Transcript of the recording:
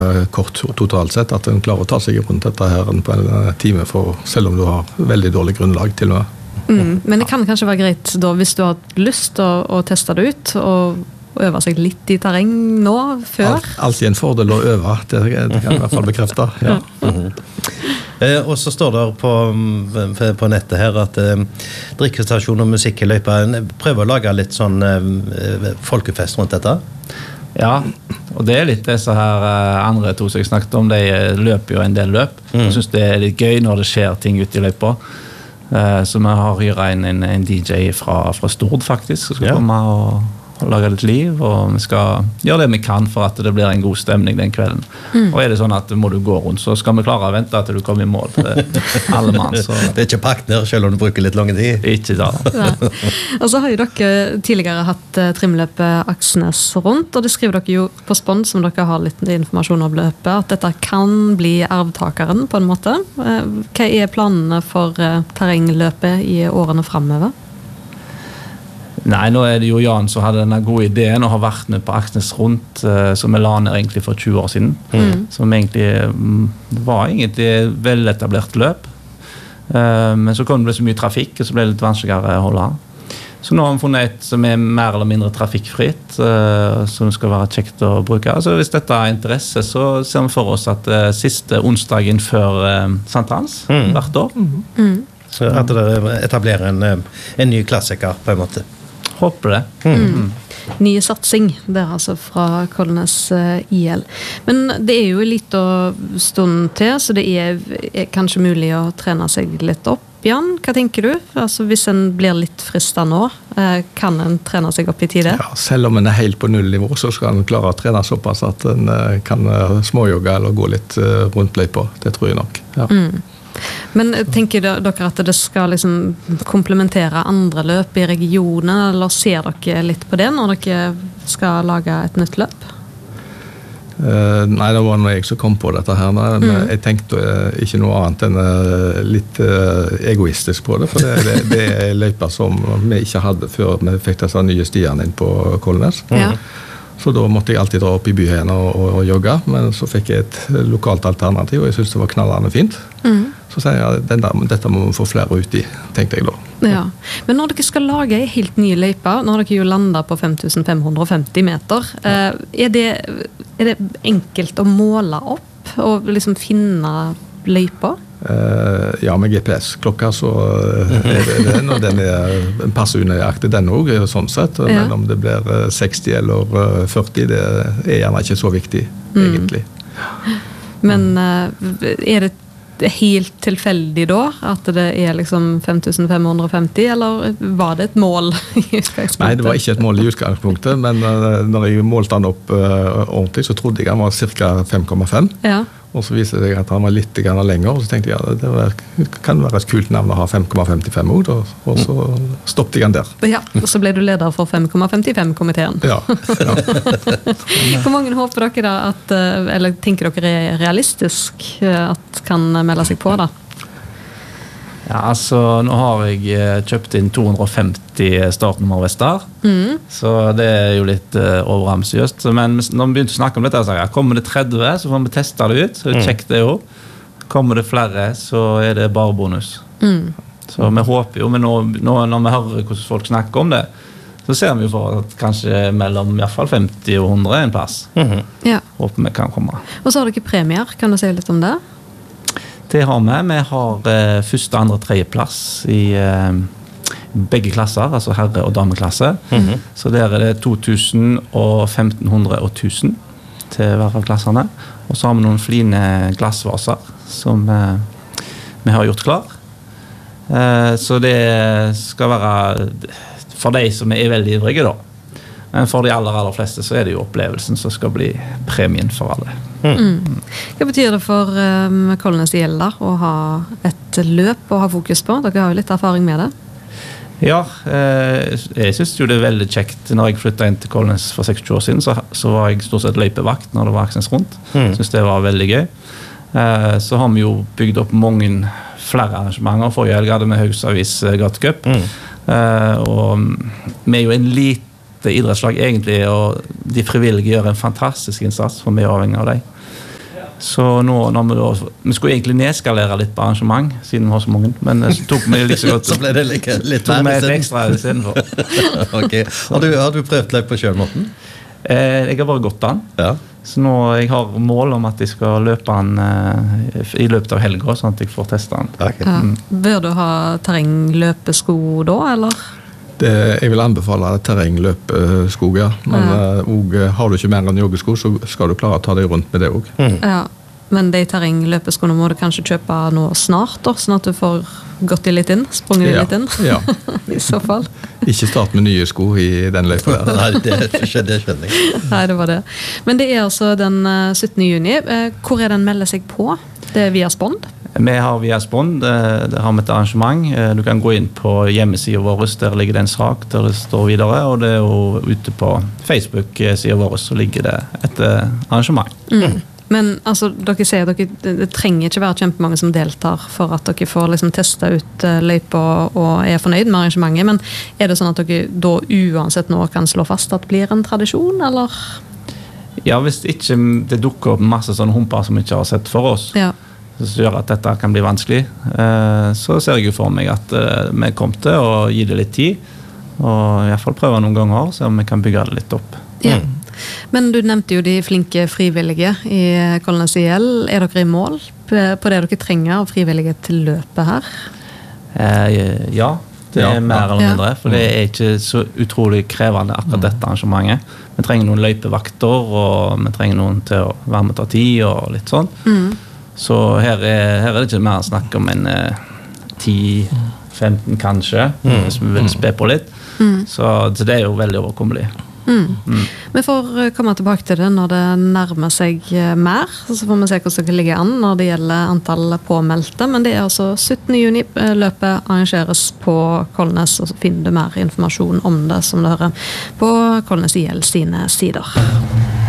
kort totalt sett, at en klarer å ta seg rundt dette her på en time, selv om du har veldig dårlig grunnlag til og med. Men det kan kanskje være greit da, hvis du har lyst å teste det ut, og øve seg litt I terreng nå, før? Alltid en fordel å øve, det kan jeg I hvert fall bekrefte. Ja. Og så står det på nettet her at drikkestasjon og musikk I løypa prøver å lage litt sånn folkefest rundt dette. Ja, og det litt det så her andre to som jeg snakket om, de løper jo en del løp. Jeg synes det litt gøy når det skjer ting ute I løypa. Så vi har hyret en DJ fra Stord faktisk, som skal komme og lage litt liv, og vi skal gjøre det vi kan for at det blir en god stemning den kvelden. Og det sånn at må du gå rundt, så skal vi klare å vente til du kommer I mål. Alle mann, så. Det ikke pakket ned, selv om du bruker litt lang tid. Ikke da. Og så har jo dere tidligere hatt trimløpet Aksnes rundt, og det skriver dere jo på Spons, som dere har litt informasjon om løpet, at dette kan bli arvtakeren på en måte. Hva planene for terrengløpet I årene fremover? Nei, nå det jo Jan som hadde denne gode ideen og har vært med på Aksnes rundt, som vi la ned egentlig for 20 år siden. Som egentlig var egentlig veletablert løp. Men så kom det så mye trafikk, og så ble det litt vanskeligere å holde. Så nå har vi funnet et som mer eller mindre trafikkfritt, som skal være kjekt å bruke. Altså hvis dette interesse, så ser vi for oss at siste onsdagen før Sankthans, hvert år. Så at dere etablerer en ny klassiker på en måte. Håper det. Nye satsing, det altså fra Kolnes IL. Men det jo en liten stund til, så det kanskje mulig å trene seg litt opp. Jan, hva tenker du? Altså, hvis en blir litt fristet nå, kan en trene seg opp I tide? Ja, selv om en helt på nullnivå, så skal en klare å trene såpass at en kan småjogge eller gå litt rundt løypa. Det tror jeg nok. Ja. Men tenker dere at det skal liksom komplementere andre løp I regionen, eller ser dere litt på det når dere skal lage et nytt løp? Nei, det var noe jeg som kom på dette her, men jeg tenkte ikke noe annet enn litt egoistisk på det, for det løyper som vi ikke hadde før vi fikk disse nye stiene inn på Kolnes. Så da måtte jeg alltid dra opp I byen og jogge, men så fikk jeg et lokalt alternativ, og jeg synes det var knallende fint. Så sier jeg, dette må vi få flere ut I, tenkte jeg da. Ja, men når dere skal lage en helt ny løype, når dere jo lander på 5550 meter, det enkelt å måle opp og liksom finne løypa? Ja, med GPS-klokka så det når den passer unøyaktig den også, sånn sett, men om det blir 60 eller 40, det gjerne ikke så viktig, egentlig. Men det helt tilfeldig da, at det liksom 5550, eller var det et mål I utgangspunktet? Nei, det var ikke et mål I utgangspunktet, men når jeg målte den opp ordentlig, så trodde jeg han var cirka 5,5. Ja. Og så viste det seg at han var litt lenger, og så tenkte jeg det kan være et kult navn å ha 5,55 ord, og så stoppet jeg han der. Ja, og så ble du leder for 5,55-komiteen. Ja. Hvor mange håper dere da, eller tenker dere realistisk at kan melde seg på da? Ja, altså nå har jeg kjøpt inn 250 startnummervester, så det jo litt overambisiøst. Men når vi begynte å snakke om dette, så kommer det 30, så får vi teste det ut, så kjekk det jo. Kommer det flere, så det bare bonus. Så vi håper jo, men nå når vi hører hvordan folk snakker om det, så ser vi jo for at kanskje mellom I hvert fall 50 og 100 en plass. Ja. Håper vi kan komme. Og så har dere premier, kan du si litt om det? Det har vi. Vi har første, andre, tredje plass I begge klasser, altså herre- og dameklasse. Så der det 2000 og 1500 og 1000 til hver av klasserne. Og så har vi noen fline glassvaser som vi har gjort klar. Så det skal være for de som veldig ivrige da. Men for de aller fleste så det jo opplevelsen som skal bli premien for alle. Hva betyr det for Kolnes IL da, å ha et løp å ha fokus på? Dere har jo litt erfaring med det. Ja, jeg synes jo det veldig kjekt. Når jeg flyttet inn til Kolnes for 60 år siden, så var jeg stort sett løypevakt når det var Aksnes rundt. Jeg synes det var veldig gøy. Så har vi jo bygd opp mange flere arrangementer. Forrige helg hadde vi Haugavis Gatecup. Og vi jo en lite idrettslag egentlig, og de frivillige gjør en fantastisk innsats, for vi avhengig av dem. Så nå når vi skulle egentlig nedskalere litt på arrangement, siden vi har så mange, men så tok vi liksom godt... Så ble det litt tok vi et ekstra i stedet for. Ok. Har du prøvd løp på selv, Morten? Jeg har bare gått den. Ja. Så nå jeg har mål om at jeg skal løpe den i løpet av helgen, sånn at jeg får teste den. Okay. Ja. Bør du ha terrengløpesko da, eller? Jeg vil anbefale terrengløpesko, ja. Men har du ikke mer enn joggesko, så skal du klare å ta deg rundt med det også. Ja, men de terrengløpeskoene må du kanskje kjøpe nå snart, da, sånn at du får gått de litt inn, sprunget de litt inn. Ja. I så fall. Ikke start med nye sko i den løypa der. Nei, det skjønner jeg. Nei, det var det. Men det er altså den 17. juni. Hvor er den melder seg på? Det er via Spond? Vi har via Spond, der har vi et arrangement. Du kan gå inn på hjemmesiden vår, der ligger det en sak der det står videre, og det er jo ute på Facebook-siden vår, så ligger det et arrangement. Men altså, dere sier at det trenger ikke være kjempemange som deltar for at dere får liksom testa ut løypa og er fornøyd med arrangementet, men er det sånn at dere da uansett nå kan slå fast at det blir en tradisjon, eller? Ja, hvis ikke det dukker opp masse sånne humper som vi ikke har sett for oss, som gjør at dette kan bli vanskelig, så ser jeg jo for meg at vi kommer til å gi det litt tid, og i hvert fall prøve noen ganger, så vi kan bygge det litt opp. Ja. Men du nevnte jo de flinke frivillige i Kolnes IL. Er dere i mål på det dere trenger av frivillige til løpet her? Ja, det er mer eller mindre, for det er ikke så utrolig krevende akkurat dette arrangementet. Vi trenger noen løypevakter, og vi trenger noen til å være med ta tid og litt sånn. Så her er det ikke mer snakk om en 10-15 kanskje, hvis vi vil spe på litt. Så det er jo veldig overkommelig. Vi får komme tilbake til det når det nærmer seg mer, så får vi se hvordan det ligger an når det gjelder antall påmeldte, men det er altså 17. juni, løpet arrangeres på Kolnes, og så finner du mer informasjon om det som du hører på Kolnes IL sine sider.